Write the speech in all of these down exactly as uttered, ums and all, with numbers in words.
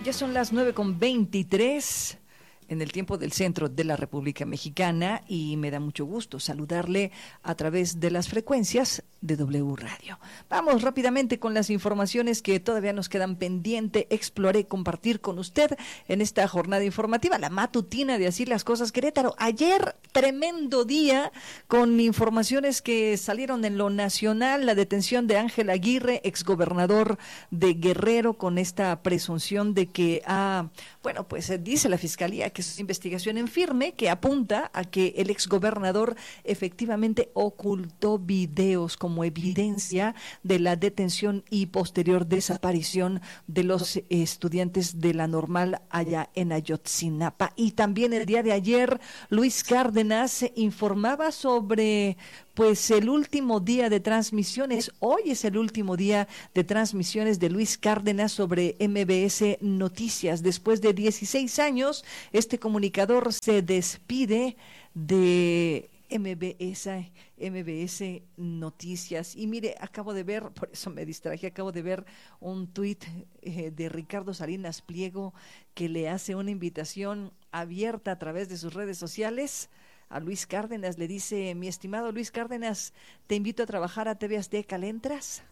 Ya son las nueve con veintitrés en el tiempo del centro de la República Mexicana y me da mucho gusto saludarle a través de las frecuencias de W Radio. Vamos rápidamente con las informaciones que todavía nos quedan pendiente. Exploré compartir con usted en esta jornada informativa, la matutina de Así las Cosas Querétaro. Ayer, tremendo día con informaciones que salieron en lo nacional, la detención de Ángel Aguirre, exgobernador de Guerrero, con esta presunción de que, ah, bueno, pues dice la Fiscalía que es una investigación en firme que apunta a que el exgobernador efectivamente ocultó videos como evidencia de la detención y posterior desaparición de los estudiantes de la normal allá en Ayotzinapa. Y también el día de ayer, Luis Cárdenas informaba sobre pues el último día de transmisiones. Hoy es el último día de transmisiones de Luis Cárdenas sobre M B S Noticias. Después de dieciséis años, este comunicador se despide de M B S, M B S Noticias. Y mire, acabo de ver, por eso me distraje, acabo de ver un tuit eh, de Ricardo Salinas Pliego que le hace una invitación abierta a través de sus redes sociales a Luis Cárdenas. Le dice: mi estimado Luis Cárdenas, te invito a trabajar a T V Azteca, ¿le entras?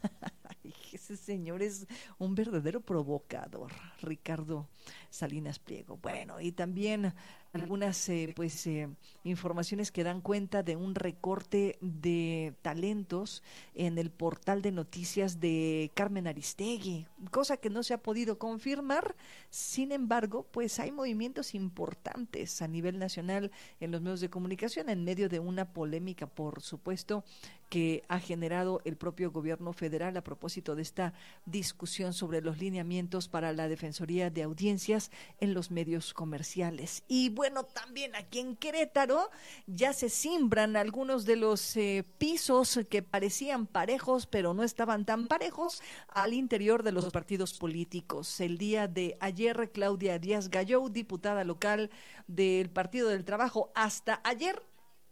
Ese señor es un verdadero provocador, Ricardo Salinas Pliego. Bueno, y también algunas eh, pues eh, informaciones que dan cuenta de un recorte de talentos en el portal de noticias de Carmen Aristegui, cosa que no se ha podido confirmar. Sin embargo, pues hay movimientos importantes a nivel nacional en los medios de comunicación en medio de una polémica, por supuesto, que ha generado el propio gobierno federal a propósito de esta discusión sobre los lineamientos para la Defensoría de Audiencias en los medios comerciales. Y bueno, también aquí en Querétaro ya se simbran algunos de los eh, pisos que parecían parejos, pero no estaban tan parejos al interior de los partidos políticos. El día de ayer, Claudia Díaz Gallou, diputada local del Partido del Trabajo, hasta ayer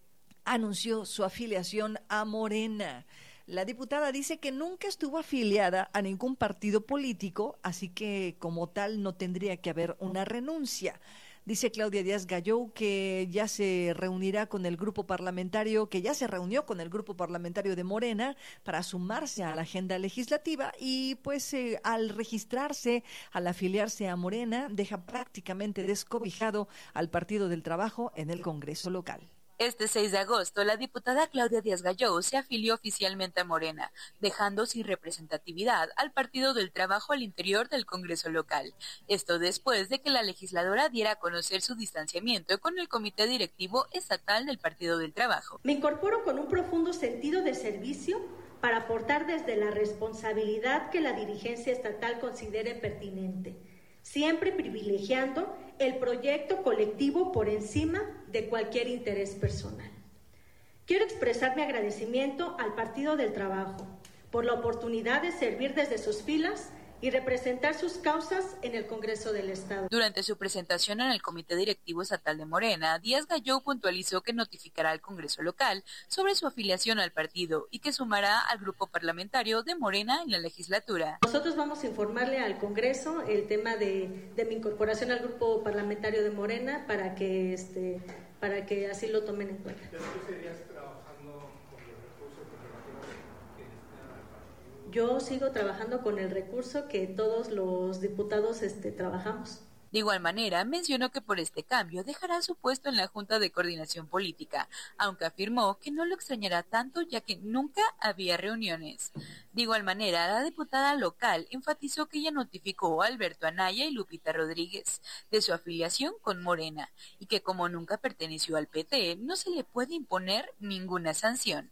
anunció su afiliación a Morena. La diputada dice que nunca estuvo afiliada a ningún partido político, así que como tal no tendría que haber una renuncia. Dice Claudia Díaz Gallou que ya se reunirá con el grupo parlamentario, que ya se reunió con el grupo parlamentario de Morena para sumarse a la agenda legislativa y pues eh, al registrarse, al afiliarse a Morena, deja prácticamente descobijado al Partido del Trabajo en el Congreso local. Este seis de agosto, la diputada Claudia Díaz Gallou se afilió oficialmente a Morena, dejando sin representatividad al Partido del Trabajo al interior del Congreso local. Esto después de que la legisladora diera a conocer su distanciamiento con el Comité Directivo Estatal del Partido del Trabajo. Me incorporo con un profundo sentido de servicio para aportar desde la responsabilidad que la dirigencia estatal considere pertinente, siempre privilegiando el proyecto colectivo por encima de cualquier interés personal. Quiero expresar mi agradecimiento al Partido del Trabajo por la oportunidad de servir desde sus filas y representar sus causas en el Congreso del Estado. Durante su presentación en el Comité Directivo Estatal de Morena, Díaz Gallou puntualizó que notificará al Congreso local sobre su afiliación al partido y que sumará al grupo parlamentario de Morena en la legislatura. Nosotros vamos a informarle al Congreso el tema de, de mi incorporación al grupo parlamentario de Morena para que este para que así lo tomen en cuenta. Yo sigo trabajando con el recurso que todos los diputados este, trabajamos. De igual manera, mencionó que por este cambio dejará su puesto en la Junta de Coordinación Política, aunque afirmó que no lo extrañará tanto ya que nunca había reuniones. De igual manera, la diputada local enfatizó que ella notificó a Alberto Anaya y Lupita Rodríguez de su afiliación con Morena y que como nunca perteneció al P T, no se le puede imponer ninguna sanción.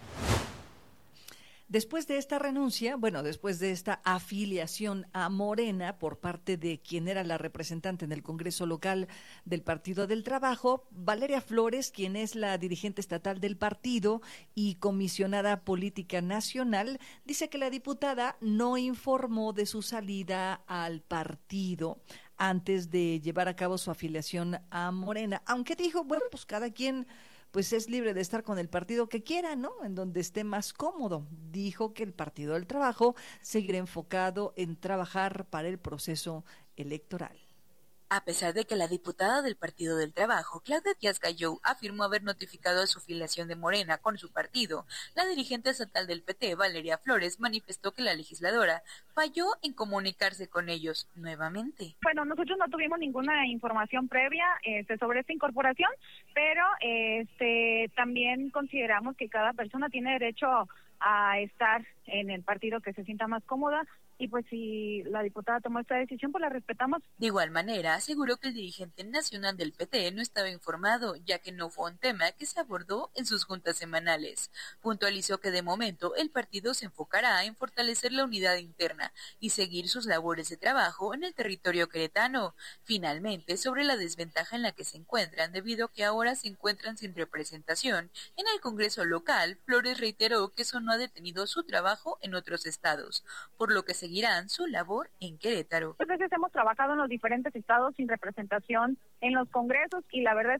Después de esta renuncia, bueno, después de esta afiliación a Morena por parte de quien era la representante en el Congreso local del Partido del Trabajo, Valeria Flores, quien es la dirigente estatal del partido y comisionada política nacional, dice que la diputada no informó de su salida al partido antes de llevar a cabo su afiliación a Morena, aunque dijo, bueno, pues cada quien pues es libre de estar con el partido que quiera, ¿no? En donde esté más cómodo. Dijo que el Partido del Trabajo seguirá enfocado en trabajar para el proceso electoral. A pesar de que la diputada del Partido del Trabajo, Claudia Díaz Gallou, afirmó haber notificado a su filiación de Morena con su partido, la dirigente estatal del P T, Valeria Flores, manifestó que la legisladora falló en comunicarse con ellos nuevamente. Bueno, nosotros no tuvimos ninguna información previa este, sobre esta incorporación, pero este, también consideramos que cada persona tiene derecho a estar en el partido que se sienta más cómoda, y pues si la diputada tomó esta decisión, pues la respetamos. De igual manera, aseguró que el dirigente nacional del P T no estaba informado, ya que no fue un tema que se abordó en sus juntas semanales. Puntualizó que de momento el partido se enfocará en fortalecer la unidad interna y seguir sus labores de trabajo en el territorio queretano. Finalmente, sobre la desventaja en la que se encuentran debido a que ahora se encuentran sin representación en el Congreso local, Flores reiteró que eso no ha detenido su trabajo en otros estados, por lo que seguirán su labor en Querétaro. Pues veces hemos trabajado en los diferentes estados sin representación en los congresos y la verdad es